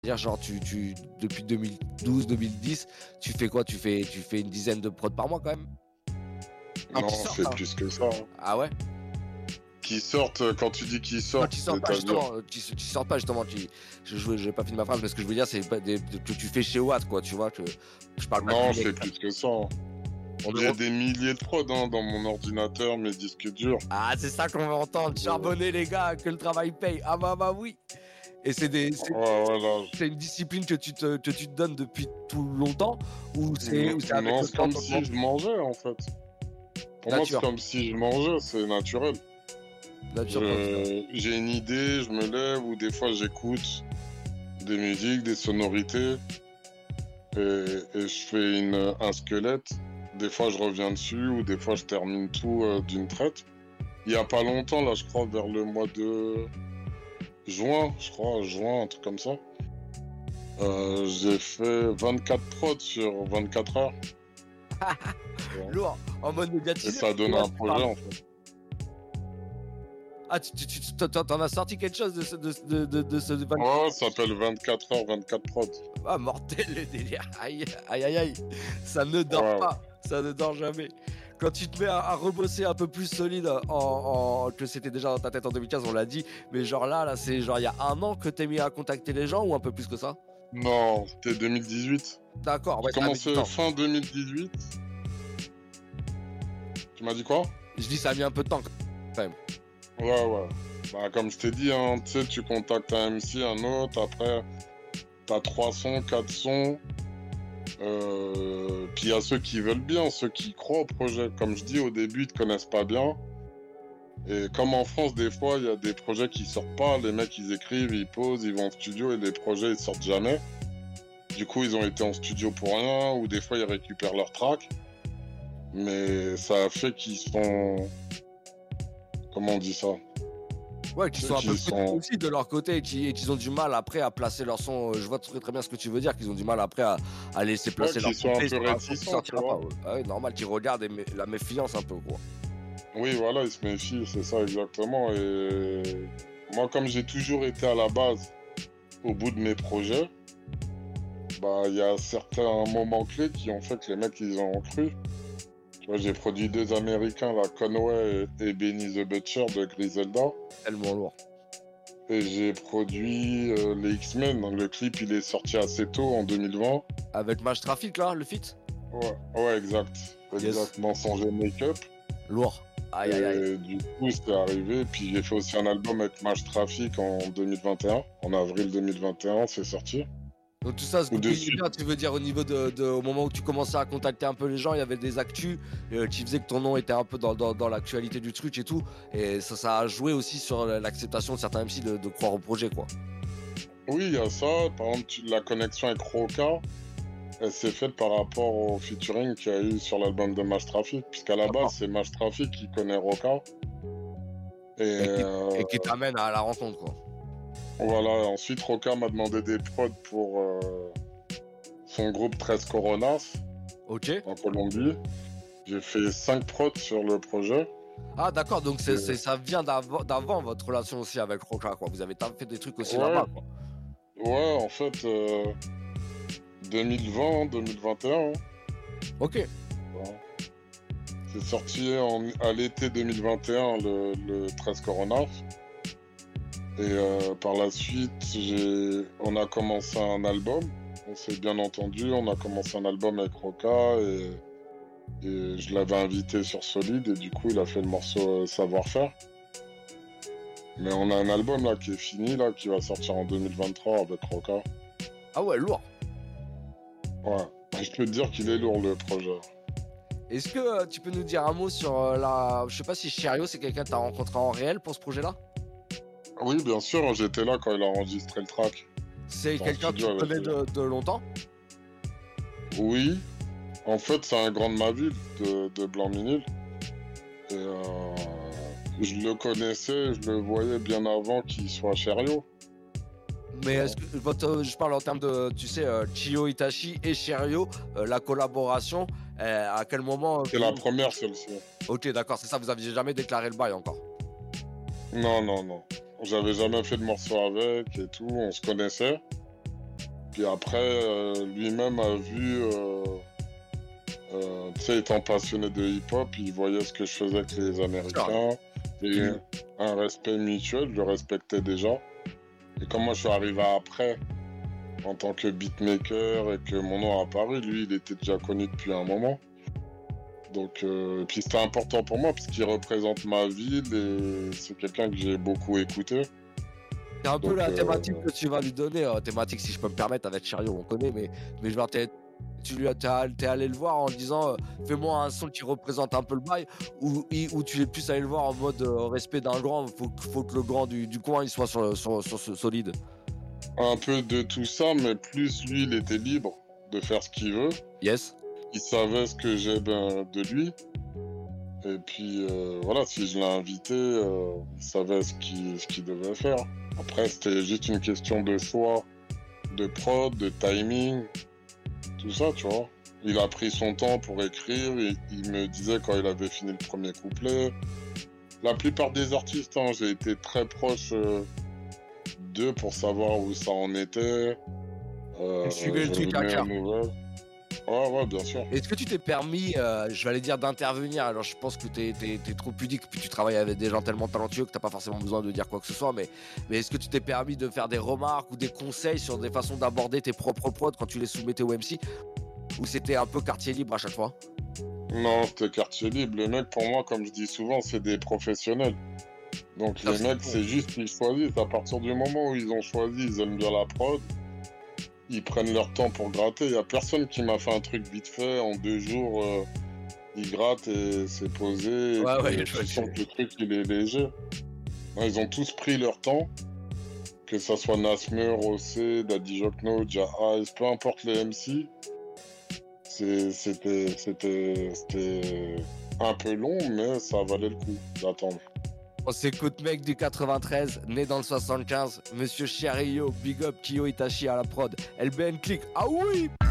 C'est-à-dire, genre, depuis 2012, 2010, tu fais quoi? Tu fais une dizaine de prods par mois quand même? Non, c'est plus que ça. Ah ouais? Qui sortent, quand tu dis qu'ils sortent, tu sors pas justement, tu sors pas justement, j'ai pas fini ma phrase, mais ce que je veux dire, c'est pas que tu fais chez Watt, quoi, tu vois, que je parle pas. Non, c'est plus que ça. J'ai des milliers de prods dans mon ordinateur, mes disques durs. Ah, c'est ça qu'on veut entendre, charbonner les gars, que le travail paye. Ah bah oui. Et c'est une discipline que tu te donnes depuis tout longtemps ou c'est avec non, le c'est temps, comme si je mangeais en fait. Pour moi, c'est comme si je mangeais, c'est naturel. J'ai une idée, je me lève ou des fois j'écoute des musiques, des sonorités et je fais un squelette. Des fois je reviens dessus ou des fois je termine tout d'une traite. Il y a pas longtemps, là je crois vers le mois de juin, un truc comme ça. J'ai fait 24 prods sur 24 heures. Lourd, en mode médiatisé. Et ça a donné un projet en fait. Ah, t'en as sorti quelque chose de ce 24 heures? Ouais, ça s'appelle 24 heures, 24 prods. Ah, mortel le délire. Aïe, aïe, aïe, aïe. Ça ne dort pas, ça ne dort jamais. Quand tu te mets à rebosser un peu plus solide, que c'était déjà dans ta tête en 2015, on l'a dit, mais genre là, c'est genre il y a un an que t'es mis à contacter les gens ou un peu plus que ça? Non, c'était 2018. D'accord, ouais. J'ai commencé fin 2018. Tu m'as dit quoi? Je dis ça a mis un peu de temps quand même. Ouais. Bah, comme je t'ai dit, hein, tu sais, tu contactes un MC, un autre, après, t'as 3 sons, 4 sons. Puis il y a ceux qui veulent bien, ceux qui croient au projet. Comme je dis, au début, ils te connaissent pas bien. Et comme en France, des fois, il y a des projets qui sortent pas. Les mecs, ils écrivent, ils posent, ils vont en studio et les projets, ils sortent jamais. Du coup, ils ont été en studio pour rien, ou des fois, ils récupèrent leur track. Mais ça a fait qu'ils sont... Comment on dit ça? Ouais, qu'ils sont un peu petits aussi de leur côté et qu'ils ont du mal après à placer leur son. Je vois très bien ce que tu veux dire, qu'ils ont du mal après à laisser placer leur son. Qu'ils sont un peu réticents, tu vois. Ah oui, normal, qu'ils regardent la méfiance un peu, quoi. Oui, voilà, ils se méfient, c'est ça exactement. Et moi, comme j'ai toujours été à la base au bout de mes projets, bah, il y a certains moments clés qui ont fait que les mecs, ils ont cru. Tu vois, j'ai produit 2 Américains, la Conway et Benny the Butcher de Griselda. Tellement lourd. Et j'ai produit les X-Men. Le clip, il est sorti assez tôt, en 2020. Avec Maj Traffic, là, le feat? Ouais, exact. Exactement, sans make-up. Lourd. Aïe, aïe, aïe. Et du coup, c'était arrivé. Puis j'ai fait aussi un album avec Maj Traffic en 2021. En avril 2021, c'est sorti. Donc tout ça, ce que tu veux dire au niveau au moment où tu commençais à contacter un peu les gens, il y avait des actus qui faisaient que ton nom était un peu dans l'actualité du truc et tout. Et ça a joué aussi sur l'acceptation de certains MC de croire au projet, quoi. Oui, il y a ça. Par exemple, la connexion avec Roca, elle s'est faite par rapport au featuring qu'il y a eu sur l'album de Maj Traffic. Puisqu'à la base, c'est Maj Traffic qui connaît Roca. Et qui t'amène à la rencontre, quoi. Voilà, ensuite Roca m'a demandé des prods pour son groupe 13 Coronas. Ok. En Colombie. J'ai fait 5 prods sur le projet. Ah d'accord, donc ça vient d'avant votre relation aussi avec Roca, quoi. Vous avez fait des trucs aussi là-bas, quoi. Ouais, en fait, 2020, 2021. Ok. Ouais. C'est sorti à l'été 2021, le 13 Coronas. Et par la suite, on a commencé un album. On s'est bien entendu. On a commencé un album avec Roca et je l'avais invité sur Solide et du coup, il a fait le morceau Savoir-faire. Mais on a un album là qui est fini, là, qui va sortir en 2023 avec Roca. Ah ouais, lourd. Ouais, je peux te dire qu'il est lourd le projet. Est-ce que tu peux nous dire un mot sur je sais pas si Cherio, c'est quelqu'un que t'as rencontré en réel pour ce projet-là? Oui, bien sûr, j'étais là quand il a enregistré le track. C'est quelqu'un que tu connais de longtemps? Oui. En fait, c'est un grand de ma ville, de Blanc-Minil. Et je le connaissais, je le voyais bien avant qu'il soit à Cherio. Mais est-ce que je parle en termes de, tu sais, Chio Itachi et Cherio, la collaboration, à quel moment? C'est la première, celle-ci. Ok, d'accord, c'est ça, vous aviez jamais déclaré le bail encore? Non. J'avais jamais fait de morceau avec et tout, on se connaissait. Puis après, lui-même a vu, tu sais, étant passionné de hip-hop, il voyait ce que je faisais avec les Américains. Et un respect mutuel, je le respectais déjà. Et comme moi, je suis arrivé après, en tant que beatmaker, et que mon nom a apparu, lui, il était déjà connu depuis un moment. Donc, puis c'était important pour moi, parce qu'il représente ma ville, et c'est quelqu'un que j'ai beaucoup écouté. C'est un peu la thématique que tu vas lui donner, thématique si je peux me permettre, avec Chariot on connaît, mais genre t'es allé le voir en disant fais-moi un son qui représente un peu le bail, ou tu es plus allé le voir en mode respect d'un grand, faut que le grand du coin il soit solide. Un peu de tout ça, mais plus lui il était libre de faire ce qu'il veut. Yes. Il savait ce que j'aime de lui. Et puis voilà, si je l'ai invité, il savait ce qu'il devait faire. Après, c'était juste une question de choix, de prod, de timing, tout ça, tu vois. Il a pris son temps pour écrire, il me disait quand il avait fini le premier couplet. La plupart des artistes, hein, j'ai été très proche d'eux pour savoir où ça en était. Suivez le truc à cœur. Ouais, bien sûr. Est-ce que tu t'es permis, je vais aller dire d'intervenir, alors je pense que t'es trop pudique, puis tu travailles avec des gens tellement talentueux que t'as pas forcément besoin de dire quoi que ce soit, mais est-ce que tu t'es permis de faire des remarques ou des conseils sur des façons d'aborder tes propres prods quand tu les soumettais au MC, ou c'était un peu quartier libre à chaque fois? Non, c'était quartier libre. Les mecs, pour moi, comme je dis souvent, c'est des professionnels. Donc les mecs, c'est juste qu'ils choisissent. À partir du moment où ils ont choisi, ils aiment bien la prod, ils prennent leur temps pour gratter. Il n'y a personne qui m'a fait un truc vite fait en 2 jours. Ils grattent et c'est posé. Ouais, je sens que le truc, il est léger. Ouais, ils ont tous pris leur temps. Que ça soit Nasmur, Rossé, Daddy Jokno, Jah Ice, peu importe les MC. C'était un peu long, mais ça valait le coup d'attendre. On s'écoute mec du 93, né dans le 75, Monsieur Chariot, big up Kyo Itachi à la prod, LBN click, ah oui!